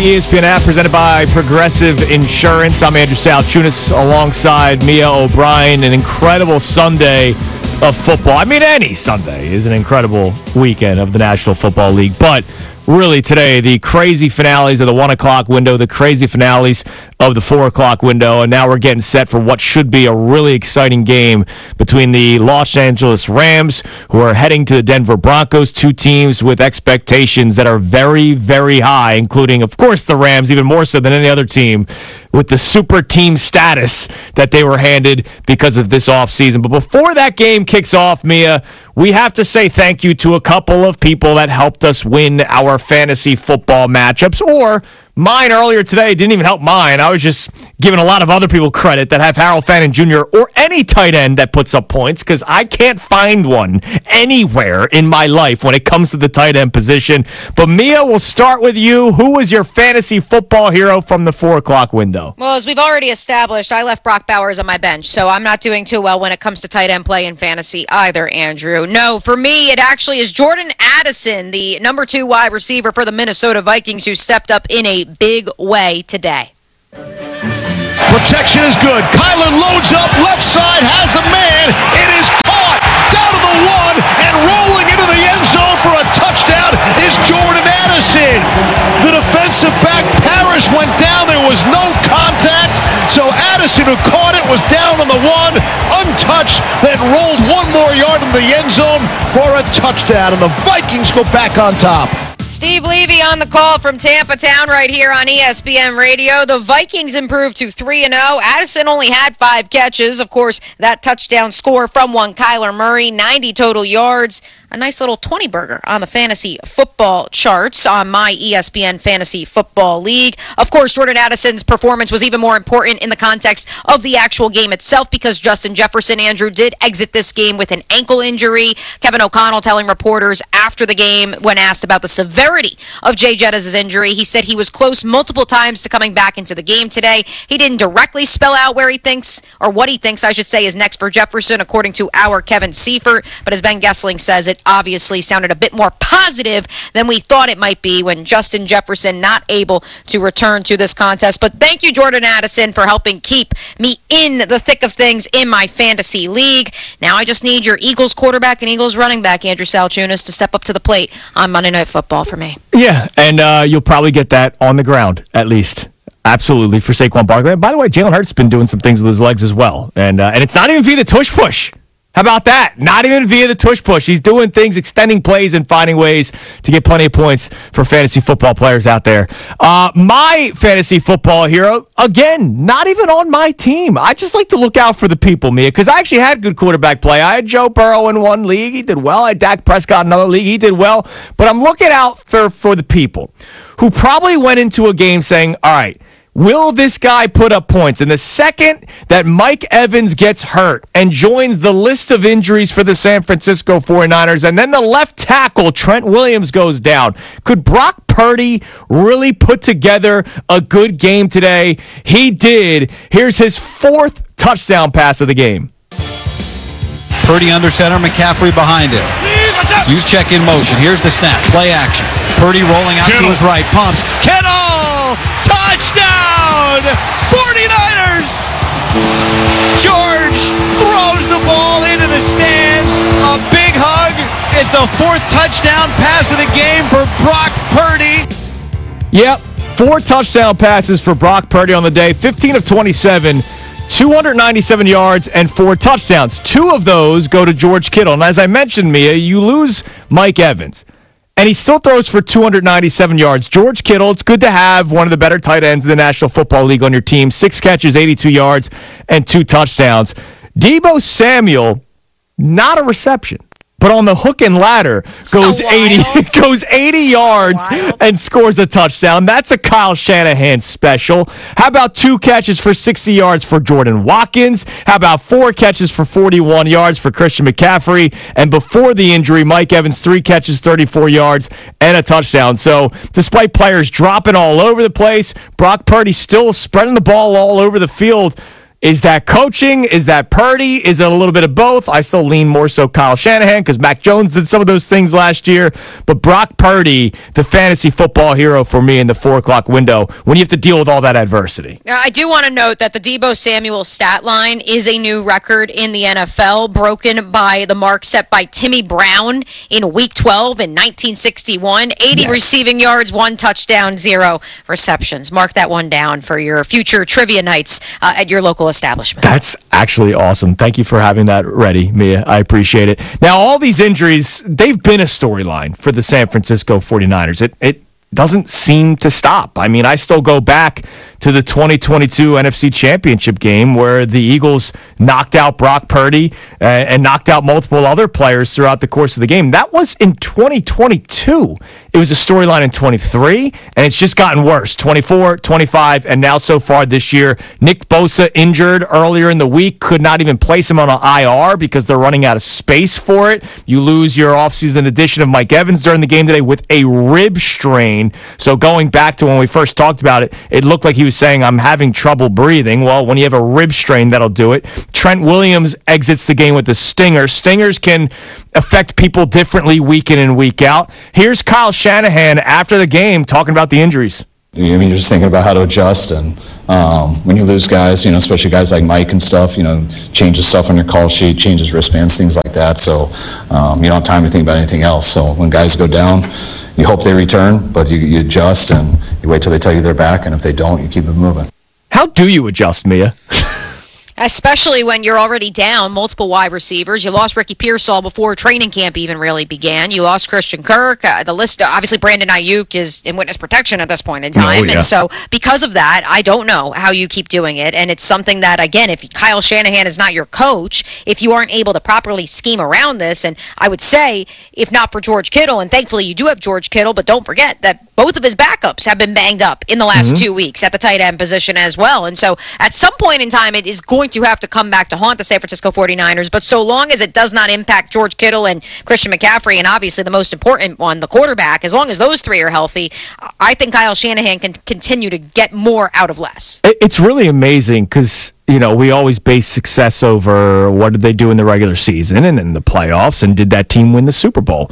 ESPN app presented by Progressive Insurance. I'm Andrew Salchunas alongside Mia O'Brien. An incredible Sunday of football. I mean, any Sunday is an incredible weekend of the National Football League. But really today, the crazy finales of the 1 o'clock window, the crazy finales of the 4 o'clock window, and now we're getting set for what should be a really exciting game between the Los Angeles Rams, who are heading to the Denver Broncos, two teams with expectations that are very, very high, including, of course, the Rams, even more so than any other team, with the super team status that they were handed because of this offseason. But before that game kicks off, Mia, we have to say thank you to a couple of people that helped us win our fantasy football matchups, or mine earlier today didn't even help mine. I was just giving a lot of other people credit that have Harold Fannin Jr. or any tight end that puts up points, because I can't find one anywhere in my life when it comes to the tight end position. But Mia, we'll start with you. Who was your fantasy football hero from the 4 o'clock window? Well, as we've already established, I left Brock Bowers on my bench, so I'm not doing too well when it comes to tight end play in fantasy either, Andrew. No, for me, it actually is Jordan Addison, the number 2 wide receiver for the Minnesota Vikings, who stepped up in a big way today. Protection is good. Kyler loads up, left side, has a man. It is caught down to the 1 and rolling into the end zone for a touchdown is Jordan Addison. The defensive back, Parrish, went down. There was no contact. So Addison, who caught it, was down on the 1, untouched, then rolled 1 more yard in the end zone for a touchdown. And the Vikings go back on top. Steve Levy on the call from Tampa Town right here on ESPN Radio. The Vikings improved to 3-0. Addison only had 5 catches. Of course, that touchdown score from one Kyler Murray, 90 total yards. A nice little 20-burger on the fantasy football charts on my ESPN Fantasy Football League. Of course, Jordan Addison's performance was even more important in the context of the actual game itself, because Justin Jefferson, Andrew, did exit this game with an ankle injury. Kevin O'Connell telling reporters after the game, when asked about the severity of Jay Jettas' injury, he said he was close multiple times to coming back into the game today. He didn't directly spell out where he thinks, or what he thinks, I should say, is next for Jefferson, according to our Kevin Seifert. But as Ben Gessling says, it obviously sounded a bit more positive than we thought it might be when Justin Jefferson not able to return to this contest. But thank you, Jordan Addison, for helping keep me in the thick of things in my fantasy league. Now I just need your Eagles quarterback and Eagles running back, Andrew Salchunas, to step up to the plate on Monday Night Football for me. Yeah, and you'll probably get that on the ground, at least. Absolutely, for Saquon Barkley. And by the way, Jalen Hurts has been doing some things with his legs as well. And it's not even via the tush push. How about that? Not even via the tush push. He's doing things, extending plays, and finding ways to get plenty of points for fantasy football players out there. My fantasy football hero, again, not even on my team. I just like to look out for the people, Mia, because I actually had good quarterback play. I had Joe Burrow in one league. He did well. I had Dak Prescott in another league. He did well. But I'm looking out for the people who probably went into a game saying, all right, will this guy put up points? And the second that Mike Evans gets hurt and joins the list of injuries for the San Francisco 49ers, and then the left tackle, Trent Williams, goes down, could Brock Purdy really put together a good game today? He did. Here's his 4th touchdown pass of the game. Purdy under center, McCaffrey behind him. Use check in motion. Here's the snap. Play action. Purdy rolling out to his right. Pumps. Kittle! Touchdown! 49ers! George throws the ball into the stands. A big hug. It's the 4th touchdown pass of the game for Brock Purdy. Yep, 4 touchdown passes for Brock Purdy on the day. 15 of 27. 297 yards and 4 touchdowns. 2 of those go to George Kittle. And as I mentioned, Mia, you lose Mike Evans, and he still throws for 297 yards. George Kittle, it's good to have one of the better tight ends in the National Football League on your team. 6 catches, 82 yards, and 2 touchdowns. Deebo Samuel, not a reception, but on the hook and ladder goes 80 yards and scores a touchdown. That's a Kyle Shanahan special. How about 2 catches for 60 yards for Jordan Watkins? How about 4 catches for 41 yards for Christian McCaffrey? And before the injury, Mike Evans, 3 catches, 34 yards, and a touchdown. So despite players dropping all over the place, Brock Purdy still spreading the ball all over the field. Is that coaching? Is that Purdy? Is it a little bit of both? I still lean more so Kyle Shanahan because Mac Jones did some of those things last year. But Brock Purdy, the fantasy football hero for me in the 4 o'clock window when you have to deal with all that adversity. I do want to note that the Deebo Samuel stat line is a new record in the NFL, broken by the mark set by Timmy Brown in Week 12 in 1961. 80 receiving yards, 1 touchdown, 0 receptions. Mark that one down for your future trivia nights at your local establishment. That's actually awesome. Thank you for having that ready, Mia. I appreciate it. Now, all these injuries, they've been a storyline for the San Francisco 49ers. It doesn't seem to stop. I mean, I still go back to the 2022 NFC Championship game where the Eagles knocked out Brock Purdy and knocked out multiple other players throughout the course of the game. That was in 2022. It was a storyline in 23, and it's just gotten worse. 24, 25, and now so far this year. Nick Bosa injured earlier in the week. Could not even place him on an IR because they're running out of space for it. You lose your offseason addition of Mike Evans during the game today with a rib strain. So going back to when we first talked about it, it looked like he was saying, I'm having trouble breathing. Well, when you have a rib strain, that'll do it. Trent Williams exits the game with a stinger. Stingers can affect people differently week in and week out. Here's Kyle Shanahan after the game talking about the injuries. I mean, you're just thinking about how to adjust, and when you lose guys, especially guys like Mike and stuff, changes stuff on your call sheet, changes wristbands, things like that. So you don't have time to think about anything else. So when guys go down, you hope they return, but you adjust and you wait till they tell you they're back, and if they don't, you keep it moving. How do you adjust, Mia? Especially when you're already down multiple wide receivers. You lost Ricky Pearsall before training camp even really began. You lost Christian Kirk. The list, obviously, Brandon Ayuk is in witness protection at this point in time. And so because of that, I don't know how you keep doing it. And it's something that, again, if Kyle Shanahan is not your coach, if you aren't able to properly scheme around this, and I would say, if not for George Kittle, and thankfully you do have George Kittle, but don't forget that both of his backups have been banged up in the last 2 weeks at the tight end position as well. And so at some point in time, it is going to have to come back to haunt the San Francisco 49ers. But so long as it does not impact George Kittle and Christian McCaffrey, and obviously the most important one, the quarterback, as long as those three are healthy, I think Kyle Shanahan can continue to get more out of less. It's really amazing because we always base success over what did they do in the regular season and in the playoffs, and did that team win the Super Bowl?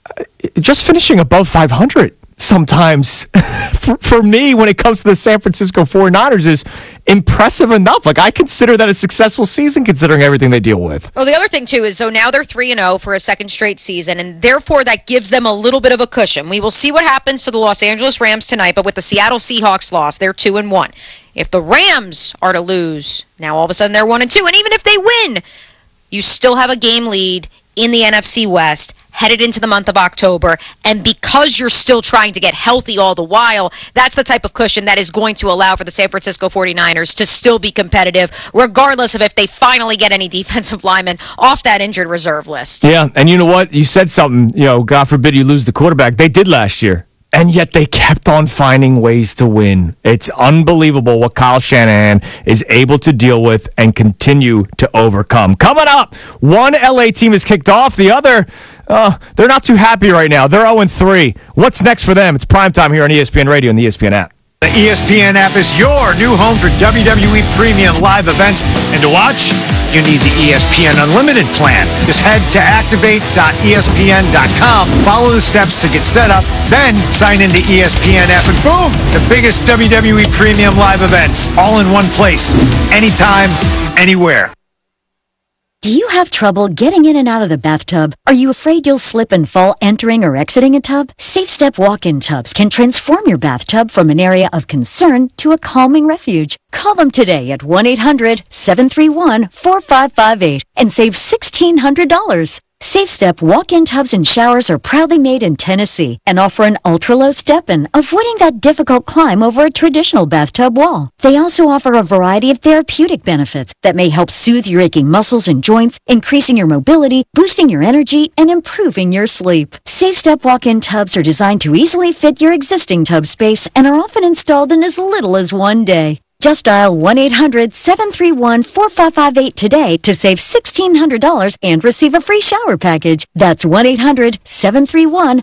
Just finishing above 500 sometimes for me when it comes to the San Francisco 49ers is impressive enough. Like, I consider that a successful season considering everything they deal with. Well, the other thing too is, so now they're 3-0 for a second straight season, and therefore that gives them a little bit of a cushion. We will see what happens to the Los Angeles Rams tonight, but with the Seattle Seahawks loss, they're 2-1. If the Rams are to lose, now all of a sudden they're 1-2, and even if they win, you still have a game lead in the NFC West headed into the month of October, and because you're still trying to get healthy all the while, that's the type of cushion that is going to allow for the San Francisco 49ers to still be competitive, regardless of if they finally get any defensive linemen off that injured reserve list. Yeah, and you know what? You said something, God forbid you lose the quarterback. They did last year. And yet they kept on finding ways to win. It's unbelievable what Kyle Shanahan is able to deal with and continue to overcome. Coming up, one LA team is kicked off. The other, they're not too happy right now. They're 0-3. What's next for them? It's primetime here on ESPN Radio and the ESPN app. The ESPN app is your new home for WWE Premium live events. And to watch, you need the ESPN Unlimited plan. Just head to activate.espn.com, follow the steps to get set up, then sign into ESPN app, and boom, the biggest WWE Premium live events, all in one place, anytime, anywhere. Do you have trouble getting in and out of the bathtub? Are you afraid you'll slip and fall entering or exiting a tub? SafeStep walk-in tubs can transform your bathtub from an area of concern to a calming refuge. Call them today at 1-800-731-4558 and save $1,600. SafeStep walk-in tubs and showers are proudly made in Tennessee and offer an ultra-low step-in, avoiding that difficult climb over a traditional bathtub wall. They also offer a variety of therapeutic benefits that may help soothe your aching muscles and joints, increasing your mobility, boosting your energy, and improving your sleep. SafeStep walk-in tubs are designed to easily fit your existing tub space and are often installed in as little as one day. Just dial 1-800-731-4558 today to save $1,600 and receive a free shower package. That's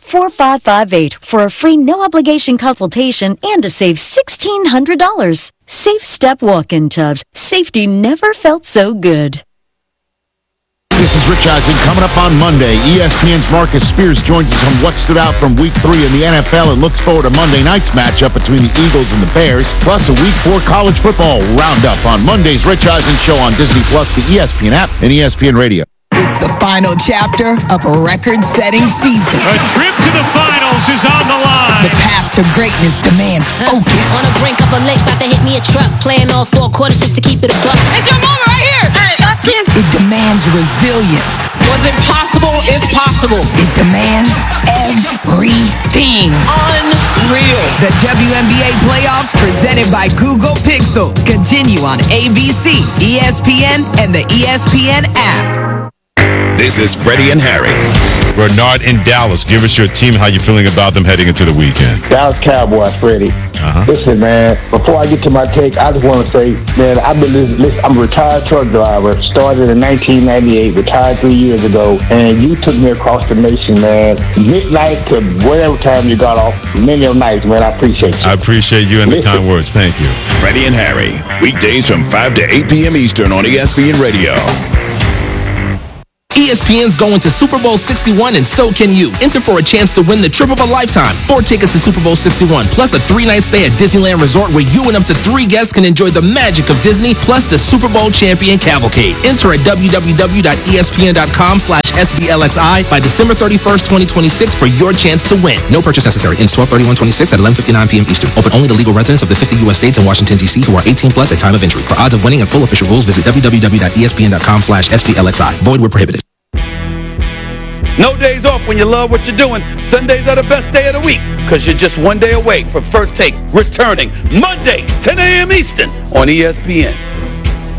1-800-731-4558 for a free no-obligation consultation and to save $1,600. Safe Step Walk-In Tubs. Safety never felt so good. This is Rich Eisen. Coming up on Monday, ESPN's Marcus Spears joins us on what stood out from Week 3 in the NFL and looks forward to Monday night's matchup between the Eagles and the Bears, plus a Week 4 college football roundup on Monday's Rich Eisen Show on Disney+, the ESPN app, and ESPN Radio. It's the final chapter of a record-setting season. A trip to the finals is on the line. The path to greatness demands focus. On the brink of a lake, about to hit me a truck. Playing all 4 quarters just to keep it a buck. It's your moment right here. It demands resilience. Was it possible? It's possible. It demands everything. Unreal. The WNBA playoffs presented by Google Pixel continue on ABC, ESPN, and the ESPN app. This is Freddie and Harry. Bernard in Dallas. Give us your team. How you feeling about them heading into the weekend? Dallas Cowboys, Freddie. Listen, man, before I get to my take, I just want to say, man, I'm a retired truck driver. Started in 1998, retired 3 years ago, and you took me across the nation, man. Midnight to whatever time you got off. Many of nights, man. I appreciate you. I appreciate you and the kind words. Thank you. Freddie and Harry. Weekdays from 5 to 8 p.m. Eastern on ESPN Radio. ESPN's going to Super Bowl 61, and so can you. Enter for a chance to win the trip of a lifetime. 4 tickets to Super Bowl 61, plus a 3-night stay at Disneyland Resort where you and up to 3 guests can enjoy the magic of Disney, plus the Super Bowl champion cavalcade. Enter at www.espn.com/SBLXI by December 31st, 2026 for your chance to win. No purchase necessary. Ends 12/31/26 at 11:59 p.m. Eastern. Open only to legal residents of the 50 U.S. states and Washington, D.C. who are 18 plus at time of entry. For odds of winning and full official rules, visit www.espn.com/SBLXI. Void where prohibited. No days off when you love what you're doing. Sundays are the best day of the week because you're just one day away from First Take returning Monday, 10 a.m. Eastern on ESPN.